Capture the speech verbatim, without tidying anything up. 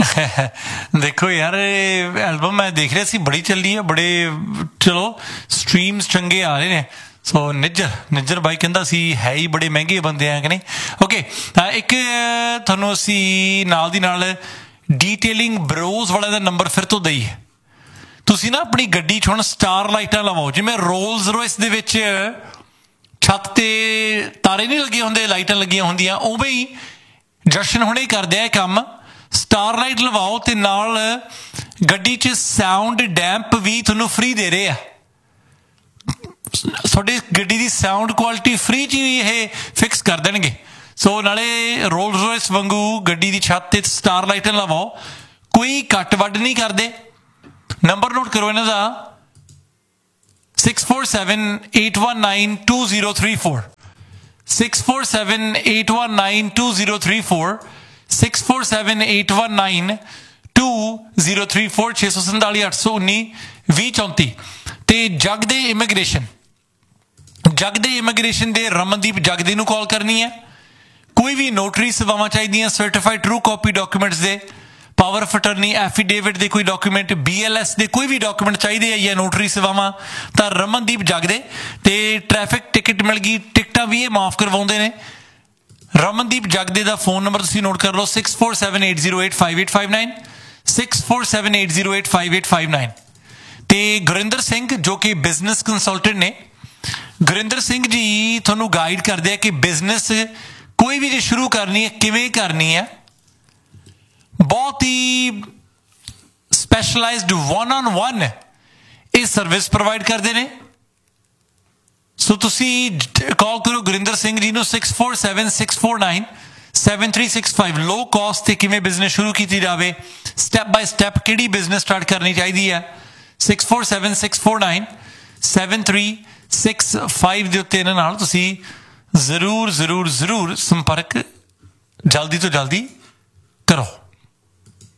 देखो यार एल्बम मैं देख रहा सी बड़ी चली है, बड़े चलो स्ट्रीम्स चंगे आ रहे हैं। सो निज्जर निज्जर भाई कहता सी है ही बड़े महंगे बंदे हैं कि नहीं। ओके एक थोनों असी नाल दी नाल डिटेलिंग ब्रोज वाले दा नंबर फिर तो दईए। तुसी ना अपनी गड्डी च हुण स्टार लाइटां लवाओ, जिवें रोल्स रॉयस दे विच छत ते तारे नहीं लगे होंदे, लाइटां लगियां होंदियां, उवें ही जशन हुणे करदे आ काम। स्टार लाइट लवाओ ते नाल गड्डी च साउंड डैंप भी तुहानूं फ्री दे रहे आ। तुहाडी गड्डी दी साउंड क्वालिटी फ्री च ही ये फिक्स कर देणगे। सो नाले रोल्स रॉयस वांगू गड्डी दी छत ते स्टार लाइटां लवाओ, कोई कट वड नहीं करदे। नंबर नोट करो इन्हां दा six four seven eight one nine to zero three four six four seven eight one nine to zero three four six four seven eight one nine to zero three four छे सौ संताली अठ सौ उन्नी भी चौंती। तो जगदे इमिग्रेशन जगदे इमिग्रेशन दे रमनदीप जगदे नूं call करनी है। कोई भी नोटरी सेवावां चाहिए, certified true copy documents they, power of attorney, affidavit दे कोई डॉक्यूमेंट, बी एल एस दे कोई भी डॉक्यूमेंट चाहिए या नोटरी सेवावां, तो रमनदीप जगदे। ते ट्रैफिक टिकट मिल गई, टिकटां भी ये माफ करवाउंदे ने। रमनदीप जगदे का फोन नंबर तुसीं नोट कर लो six four seven eight zero eight five eight five nine six four seven eight zero eight five eight five nine. तो गुरिंदर सिंह जो कि बिजनेस कंसल्टेंट ने, गुरिंदर सिंह जी थोनू गाइड करते हैं कि बिजनेस कोई भी जो शुरू करनी है किवें करनी है। बहुत ही स्पैशलाइज्ड वन ऑन वन ये सर्विस प्रोवाइड करते हैं। सो तुसी कॉल करो गुरिंदर सिंह जी नूं six four seven six four nine seven three six five. Low cost ते किवें बिजनेस शुरू की जाए, step bye step किहड़ी business start करनी चाहिए है। Six four seven six four nine seven three six five के उत्ते इन्हां नाल तुसी जरूर जरूर जरूर संपर्क जल्दी तो जल्दी करो।